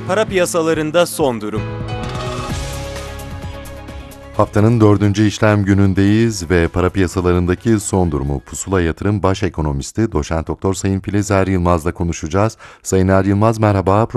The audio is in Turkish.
Para piyasalarında son durum. Haftanın 4. işlem günündeyiz ve para piyasalarındaki son durumu Pusula Yatırım Baş Ekonomisti Doçent Doktor Sayın Filiz Er Yılmaz'la konuşacağız. Sayın Er Yılmaz merhaba.